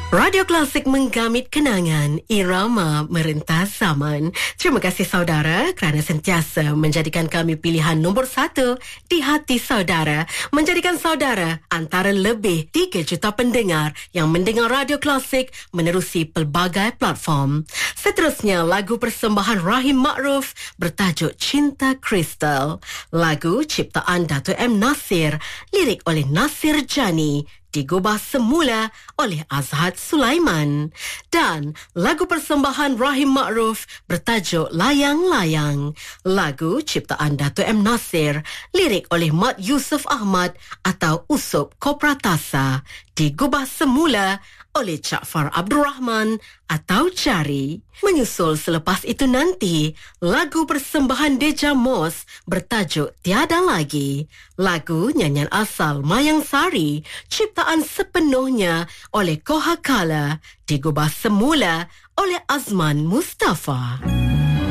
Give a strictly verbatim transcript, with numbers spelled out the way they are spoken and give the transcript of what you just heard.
Radio Klasik menggamit kenangan, irama merentas zaman. Terima kasih saudara kerana sentiasa menjadikan kami pilihan nombor satu di hati saudara. Menjadikan saudara antara lebih tiga juta pendengar yang mendengar Radio Klasik menerusi pelbagai platform. Seterusnya, lagu persembahan Rahim Ma'ruf bertajuk Cinta Kristal. Lagu ciptaan Dato' M. Nasir, lirik oleh Nasir Jani, digubah semula oleh Azhad Sulaiman. Dan lagu persembahan Rahim Ma'ruf bertajuk Layang-Layang. Lagu ciptaan Dato' M. Nasir, lirik oleh Mat Yusof Ahmad atau Usop Kopratasa, digubah semula oleh Jaafar Abdul Rahman atau Jari. Menyusul selepas itu nanti, lagu persembahan Deja Mos bertajuk Tiada Lagi. Lagu nyanyian asal Mayang Sari, ciptaan sepenuhnya oleh Koha Kala, digubah semula oleh Azman Mustafa.